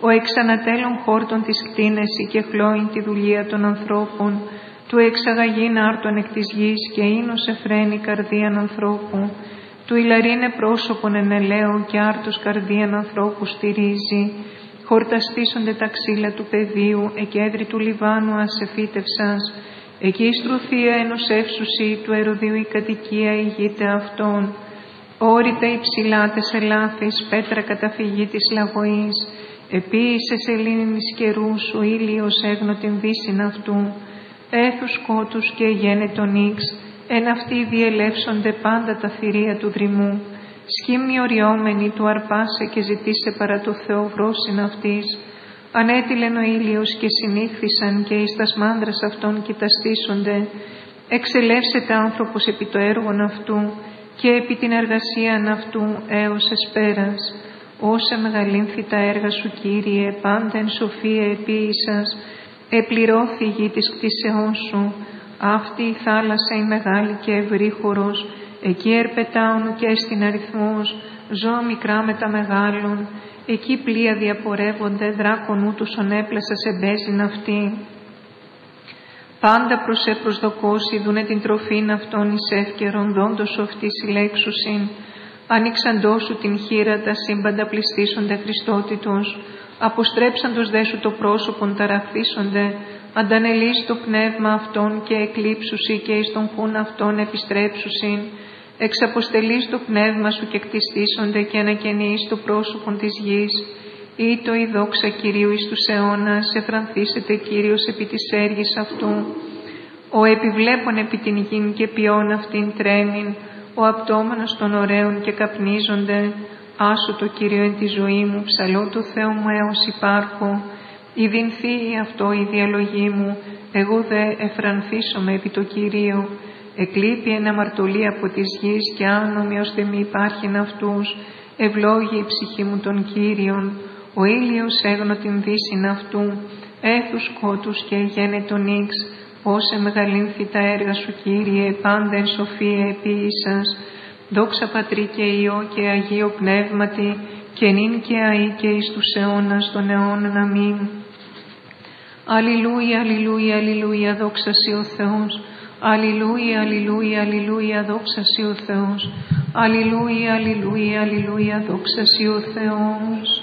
ο εξανατέλων χόρτων της κτίνεση και χλώην τη δουλεία των ανθρώπων, του εξαγαγήν άρτων εκ της γης και ίνωσε φρένη καρδίαν ανθρώπου, του ηλαρίνε πρόσωπον εν ελαίο και άρτος καρδίαν ανθρώπου στηρίζει, χορταστήσονται τα ξύλα του πεδίου, εκέδρη του Λιβάνου ασεφύτευσας, εκεί στρουθία ενωσεύσουσι του Εροδίου η κατοικία ηγείται αυτών, όρητα υψηλά τες ελάφης, πέτρα καταφυγή της λαγωής, επίησες ελίνης καιρούς, ο ήλιος έγνω την δύσιν αυτού, έθους σκότους και γένετον ίξ, εν αυτοί διελεύσονται πάντα τα θηρία του δρυμού, σχήμνη οριόμενη του αρπάσε και ζητήσε παρά το Θεό βρόσιν αυτής, ανέτειλεν ο ήλιος και συνήχθησαν και εις τας μάνδρας αυτών κοιταστήσονται, εξελεύσεται άνθρωπος επί το έργον αυτού και επί την εργασίαν αυτού έως εσπέρας. Όσα μεγαλύνθη τα έργα σου, Κύριε, πάντα εν σοφία επίησας, επληρώθη η γη της κτίσεώς σου. Αυτή η θάλασσα η μεγάλη και ευρύχωρος, εκεί ερπετάουν και στην αριθμός, ζώα μικρά με τα μεγάλων, εκεί πλοία διαπορεύονται, δράκονού τους ονέπλασα σε μπέζιν αυτή. Πάντα προς προσδοκώσει δούνε την τροφήν αυτών εις εύκαιρον, δόντος σου αυτή συλλέξουσιν. Άνοιξαντός σου την χείρα, τα σύμπαντα πληστήσονται Χριστότητος. Αποστρέψαντος δε σου το πρόσωπον ταραχθήσονται. Αντανελείς το πνεύμα αυτών και εκλείψουσι και εις τον χούν αυτών επιστρέψουσιν. Εξαποστελείς το πνεύμα σου και κτιστήσονται και ανακαινείς το πρόσωπον της γης. Ήτο η δόξα Κυρίου εις τους αιώνας, εφρανθήσεται Κύριος επί της έργης αυτού. Ο επιβλέπων επί την γην και ποιόν αυτήν τρέμην, ο απτώμενος των ωραίων και καπνίζονται. Άσου το Κύριο εν τη ζωή μου, ψαλώ το Θεό μου έως υπάρχω. Ιδυνθεί αυτό η διαλογή μου, εγώ δε εφρανθήσομαι επί το Κυρίο. Εκλείπει εν αμαρτωλή από της γης και άνομοι ώστε μη υπάρχειν αυτούς. Ευλόγη η ψυχή μου των Κύριων, ο ήλιος έγνω την δύσιν αυτού. Έθους σκότους και γένετον ίξ, όσε μεγαλύνθη τα έργα σου, Κύριε, πάντα εν σοφία επίησας. Δόξα Πατρί και Υιό και Αγίο Πνεύματι, και νυν και αεί και εις τους αιώνας των αιώνων. Αμήν. Αλληλούια, αλληλούια, αλληλούια, δόξα σοι ο Θεός. Αλληλούια, αλληλούια, αλληλούια, δόξα σοι ο Θεός. Αλληλούια, αλληλούια, αλληλούια, δόξα σοι ο Θεός.